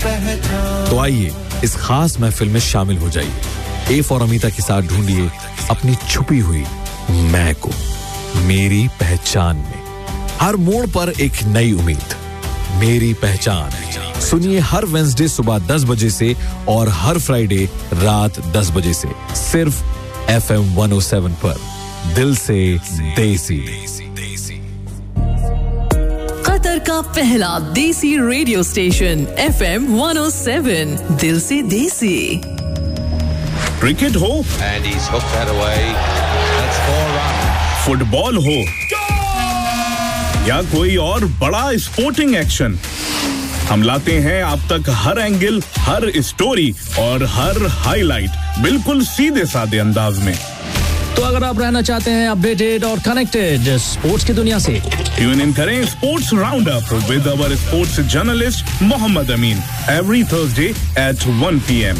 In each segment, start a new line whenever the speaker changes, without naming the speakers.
तो आइए इस खास महफिल में शामिल हो जाइए। ए फॉर अमीता के साथ ढूंढिए अपनी छुपी हुई मैं को मेरी पहचान में। हर मोड़ पर एक नई उम्मीद, मेरी पहचान। सुनिए हर वेडनेसडे सुबह 10 बजे से और हर फ्राइडे रात 10 बजे से सिर्फ FM 107 पर। दिल से देसी।
कतर का पहला देसी रेडियो स्टेशन FM 107, दिल से देसी।
क्रिकेट हो
and he's hooked that away. That's 4 runs.
Football हो या कोई और बड़ा स्पोर्टिंग एक्शन, हम लाते हैं आप तक हर एंगल, हर स्टोरी और हर हाईलाइट बिल्कुल सीधे साधे अंदाज में।
तो अगर आप रहना चाहते हैं अपडेटेड और कनेक्टेड स्पोर्ट्स की दुनिया से,
ट्यून इन करें sports round up with our sports journalist Mohammad Amin every Thursday at 1 PM।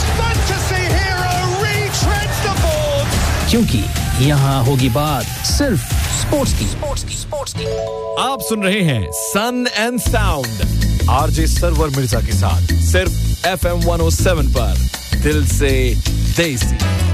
क्योंकि यहाँ होगी बात सिर्फ स्पोर्ट्स की।
आप सुन रहे हैं सन and sound RJ server Mirza के साथ सिर्फ FM 107 पर। दिल से देसी।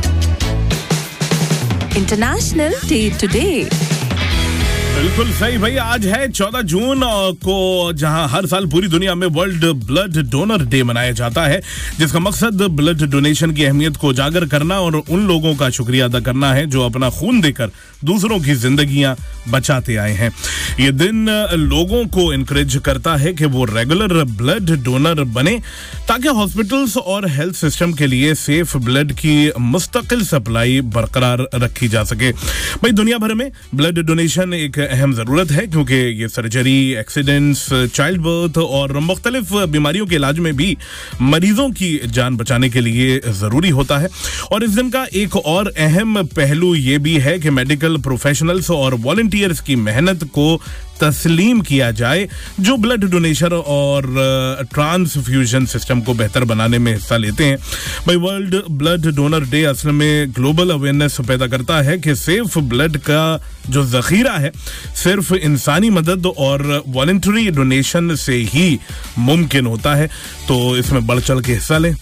International day today.
बिल्कुल सही भाई, आज है 14 जून को, जहां हर साल पूरी दुनिया में वर्ल्ड ब्लड डोनर डे मनाया जाता है, जिसका मकसद ब्लड डोनेशन की अहमियत को उजागर करना और उन लोगों का शुक्रिया अदा करना है जो अपना खून देकर दूसरों की जिंदगियां बचाते आए हैं। ये दिन लोगों को इनकरेज करता है कि वो रेगुलर ब्लड डोनर बने ताकि हॉस्पिटल्स और हेल्थ सिस्टम के लिए सेफ ब्लड की मुस्तकिल सप्लाई बरकरार रखी जा सके। भाई दुनिया भर में ब्लड डोनेशन एक अहम जरूरत है, क्योंकि ये सर्जरी, एक्सीडेंट्स, चाइल्ड बर्थ और मुख्तलिफ बीमारियों के इलाज में भी मरीजों की जान बचाने के लिए जरूरी होता है। और इस दिन का एक और अहम पहलू ये भी है कि मेडिकल प्रोफेशनल्स और वॉलंटियर्स की मेहनत को तस्लीम किया जाए, जो ब्लड डोनेशन और ट्रांसफ्यूजन सिस्टम को बेहतर बनाने में हिस्सा लेते हैं। भाई वर्ल्ड ब्लड डोनर डे असल में ग्लोबल अवेयरनेस पैदा करता है कि सेफ ब्लड का जो जखीरा है सिर्फ इंसानी मदद और वॉलंटरी डोनेशन से ही मुमकिन होता है। तो इसमें बढ़ चढ़ के हिस्सा लें।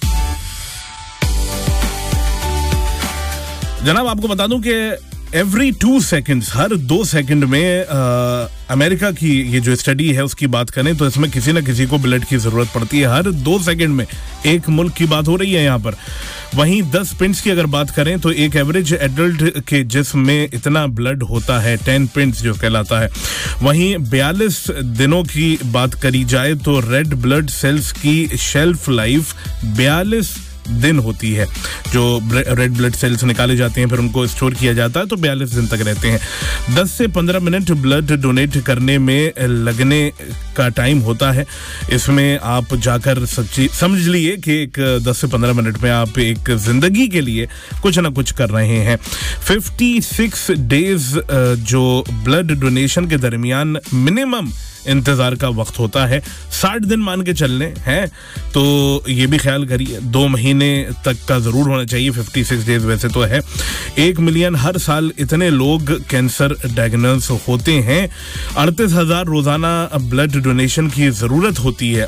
जनाब आपको बता दूं कि एवरी 2 seconds, हर 2 सेकंड में अमेरिका की ये जो स्टडी है उसकी बात करें तो इसमें किसी न किसी को ब्लड की जरूरत पड़ती है। हर 2 सेकंड में एक मुल्क की बात हो रही है यहाँ पर। वहीं 10 पिंट्स की अगर बात करें तो एक एवरेज एडल्ट के जिस्म में इतना ब्लड होता है, 10 पिंट्स जो कहलाता है। वहीं 42 दिनों की बात करी जाए तो रेड ब्लड सेल्स की शेल्फ लाइफ 42 दिन होती है। जो रेड ब्लड सेल्स निकाले जाते हैं फिर उनको स्टोर किया जाता है तो 42 दिन तक रहते हैं। 10 से 15 मिनट ब्लड डोनेट करने में लगने का टाइम होता है। इसमें आप जाकर समझ लिए कि एक 10 से 15 मिनट में आप एक जिंदगी के लिए कुछ ना कुछ कर रहे हैं। 56 डेज जो ब्लड डोनेशन के दरमियान मिनिमम इंतजार का वक्त होता है। 60 दिन मान के चलने हैं तो ये भी ख्याल करिए 2 महीने तक का जरूर होना चाहिए। 56 डेज वैसे तो है। 1 मिलियन हर साल इतने लोग कैंसर डायग्नोस होते हैं। 38,000 रोजाना ब्लड डोनेशन की जरूरत होती है।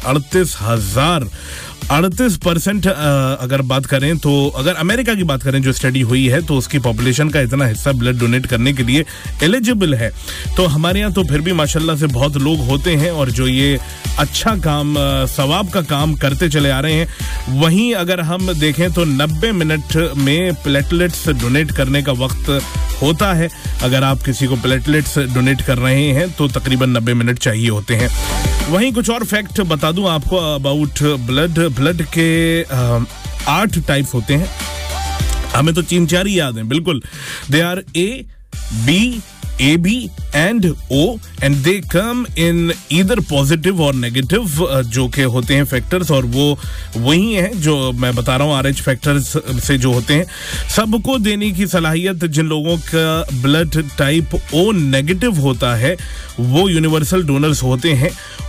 38% अगर बात करें तो अगर अमेरिका की बात करें जो स्टडी हुई है तो उसकी पॉपुलेशन का इतना हिस्सा ब्लड डोनेट करने के लिए एलिजिबल है। तो हमारे यहाँ तो फिर भी माशाल्लाह से बहुत लोग होते हैं और जो ये अच्छा काम, सवाब का काम करते चले आ रहे हैं। वहीं अगर हम देखें तो 90 मिनट में प्लेटलेट्स डोनेट करने का वक्त होता है। अगर आप किसी को प्लेटलेट्स डोनेट कर रहे हैं तो तकरीबन 90 मिनट चाहिए होते हैं। वहीं कुछ और फैक्ट बता दूं आपको अबाउट ब्लड के 8 टाइप्स होते हैं। हमें तो 3-4 ही याद हैं। बिल्कुल, they are A, B and O and they come in either positive or negative जो के होते हैं फैक्टर्स, और वो वही हैं जो मैं बता रहा हूँ RH फैक्टर्स से जो होते हैं। सबको देने की सलाहियत जिन लोगों का ब्लड टाइप O नेगेटिव होता है वो यूनिवर्सल डोनर्स होते हैं।